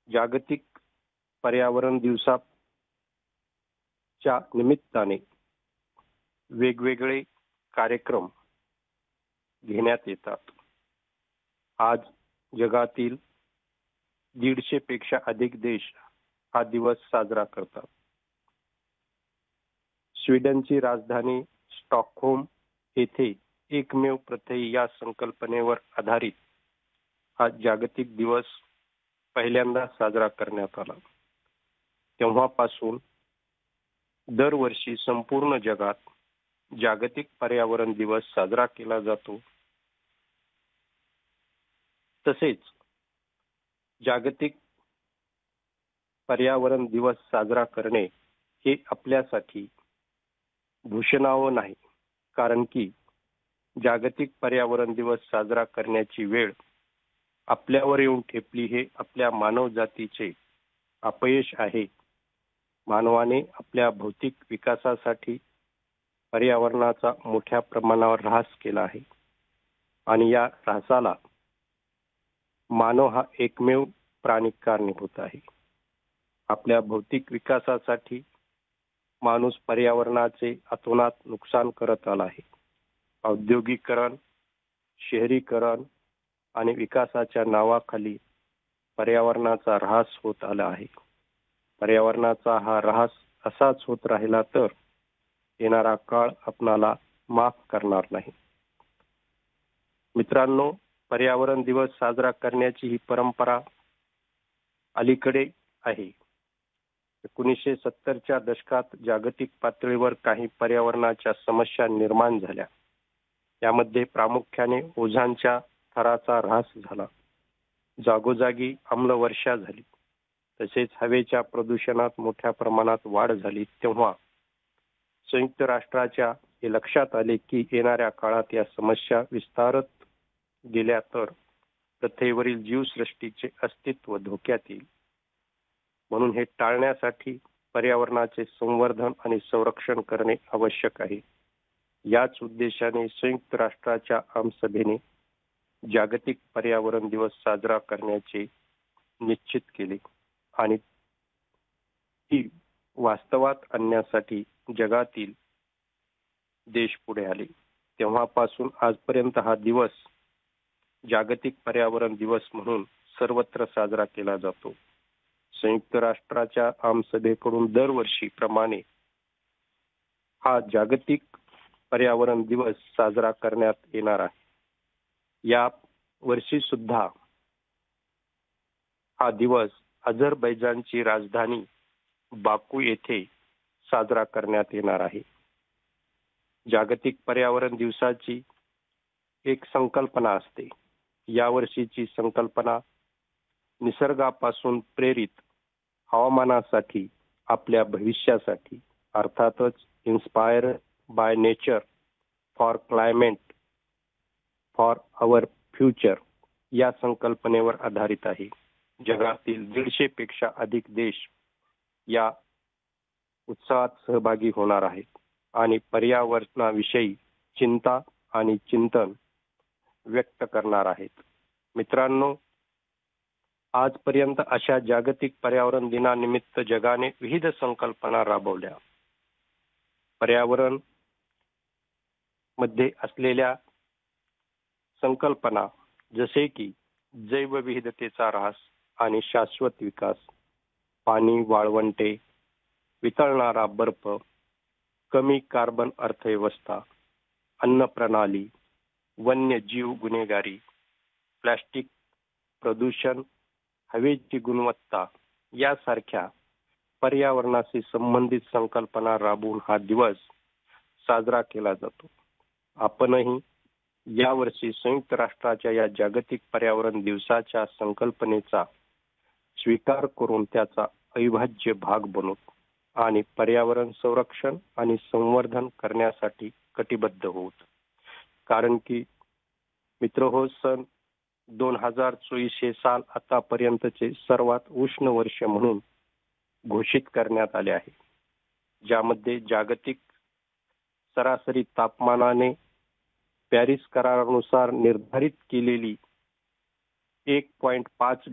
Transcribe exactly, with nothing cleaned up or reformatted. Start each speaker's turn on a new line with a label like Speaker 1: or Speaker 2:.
Speaker 1: जागतिक पर्यावरण दिवसाच्या निमित्ताने वेगवेगळे कार्यक्रम घेण्यात येतात. आज जगातील दीडशे पेक्षा अधिक देश हा दिवस साजरा करतात. स्वीडनची राजधानी स्टॉकहोम येथे एकमेव प्रथई या संकल्पनेवर आधारित हा जागतिक दिवस पहिल्यांदा साजरा करण्यात आला. तेव्हापासून दरवर्षी संपूर्ण जगात जागतिक पर्यावरण दिवस साजरा केला जातो. तसेच जागतिक पर्यावरण दिवस साजरा करणे हे आपल्यासाठी भूषणावं नाही, कारण की जागतिक पर्यावरण दिवस साजरा करण्याची वेळ आपल्यावर येऊन ठेपली हे आपल्या मानव जातीचे अपयश आहे. मानवाने आपल्या भौतिक विकासासाठी पर्यावरणाचा मोठ्या प्रमाणावर ऱ्हास केला आहे आणि या ऱ्हासाला मानव हा एकमेव प्राणी कारणीभूत आहे. आपल्या भौतिक विकासासाठी माणूस पर्यावरणाचे अतोनात नुकसान करत आला आहे. औद्योगिकरण, शहरीकरण आणि विकासाच्या नावाखाली पर्यावरणाचा ऱ्हास होत आला आहे. पर्यावरणाचा हा ऱ्हास असाच होत राहिला तर येणारा काळ आपणाला माफ करणार नाही. मित्रांनो, पर्यावरण दिवस साजरा करण्याची ही परंपरा अलीकडे आहे. एकोणीसशे सत्तरच्या दशकात जागतिक पातळीवर काही पर्यावरणाच्या समस्या निर्माण झाल्या. यामध्ये प्रामुख्याने ओझोनच्या थराचा ऱ्हास झाला, जागोजागी आम्लवर्षा झाली, तसेच हवेच्या प्रदूषणात मोठ्या प्रमाणात वाढ झाली. तेव्हा संयुक्त राष्ट्राच्या हे लक्षात आले की येणाऱ्या काळात या समस्या विस्तारत गेल्या तर पृथ्वीवरील जीवसृष्टीचे अस्तित्व धोक्यात येईल. म्हणून हे टाळण्यासाठी पर्यावरणाचे संवर्धन आणि संरक्षण करणे आवश्यक आहे. याच उद्देशाने संयुक्त राष्ट्राच्या आमसभेने जागतिक पर्यावरण दिवस साजरा करण्याचे निश्चित केले आणि ती वास्तवात आणण्यासाठी जगातील देश पुढे आले. तेव्हापासून आजपर्यंत हा दिवस जागतिक पर्यावरण दिवस म्हणून सर्वत्र साजरा केला जातो. संयुक्त राष्ट्राच्या आमसभेकडून दरवर्षी प्रमाणे हा जागतिक पर्यावरण दिवस साजरा करण्यात येणार आहे. या वर्षी सुद्धा हा दिवस अझरबैजानची राजधानी बाकू येथे साजरा करण्यात येणार आहे. जागतिक पर्यावरण दिवसाची एक संकल्पना असते. या वर्षीची संकल्पना निसर्गापासून प्रेरित हवामानासाठी, आपल्या भविष्यासाठी, अर्थातच inspire by nature for climate for our future या संकल्पनेवर आधारित आहे. जगातील दीडशे पेक्षा अधिक देश या उत्सवात सहभागी होणार आहेत आणि पर्यावरणाविषयी चिंता आणि चिंतन व्यक्त करणार आहेत. मित्रांनो, आजपर्यंत अशा जागतिक पर्यावरण दिनानिमित्त जगाने विविध संकल्पना राबवल्या. पर्यावरण मध्ये असलेल्या संकल्पना जसे की जैवविविधतेचा ऱ्हास आणि शाश्वत विकास, पाणी वाळवंटे, वितळणारा बर्फ, कमी कार्बन अर्थव्यवस्था, अन्न प्रणाली, वन्यजीव गुन्हेगारी, प्लास्टिक प्रदूषण, हवेची गुणवत्ता यासारख्या पर्यावरणाशी संबंधित संकल्पना राबवून हा दिवस साजरा केला जातो. आपणही यावर्षी संयुक्त राष्ट्राच्या या जागतिक पर्यावरण दिवसाच्या संकल्पनेचा स्वीकार करून त्याचा अविभाज्य भाग बनू आणि पर्यावरण संरक्षण आणि संवर्धन करण्यासाठी कटिबद्ध होत. कारण की मित्रहो, सन दोन हजार चोवीस हे साल आतापर्यंतचे सर्वात उष्ण वर्ष म्हणून घोषित करण्यात आले आहे, ज्यामध्ये जागतिक सरासरी तापमानाने पॅरिस करारानुसार निर्धारित केलेली एक पॉइंट पाच